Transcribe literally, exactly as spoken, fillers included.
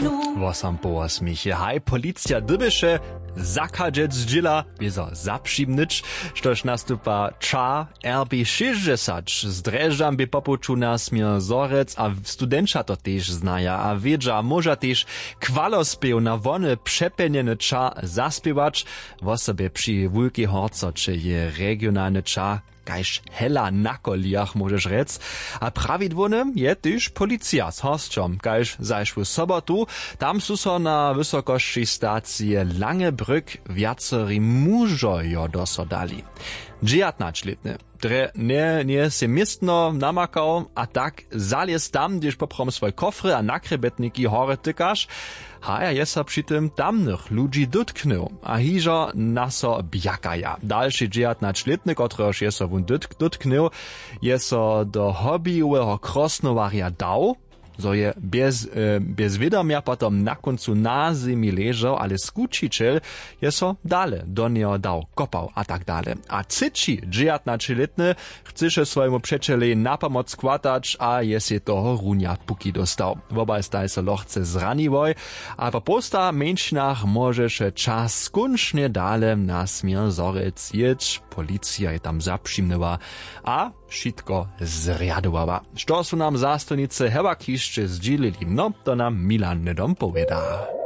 Osam po osmich. Haj, policja dybyše zakadžec zdźila, wieso zapřimnyč, štož nastupa ča R B šestdesat. Z dreždžam by popuču nas mir zorec a studenča to tež znaja a wiedza moža tež kvalospiev na wony přepenjene ča zaspievač. W osobie przy wulki horcoče je regionalny ča kajž hela na koliach, możesz rec. A prawidłonym je tyż policja z hosťom, kajž zajszły sobotu. Tam su so na wysokości stacji Langebrück viacerí mužojo dosodali. dziewiętnastoletny. Dre nie, nie se mistno namakał, a tak zalies tam, gdyż poprom swoj kofry a nakrebetniki hore tykasz, a ja jest przy tym tamnych ludzi dotknął, a hižo naso bjakaja. Dalszy dziewiętnastoletny, któryż jest so wun dotknął, jest so do hobbyjowego krosnowarja dał, so je bez, e, bez wiadomia potom na końcu na zemi leżał, ale skučiteľ je so dale do niego dał, kopał a tak dale. A cyci dziewiętnastoletny chceše swojemu przeczeli na pomoc składać, a je si toho runia puki dostał. Wobaj staj so lochce zraniwoj, a po posta menšinach możesz czas skuncznie dale na smier zorec jedź. Policja je tam zapřimnyła, a šitko zriadowała. Što su nam zastojnice Hewa Kišče zdźilili, no to nam Milan Nedom powieda.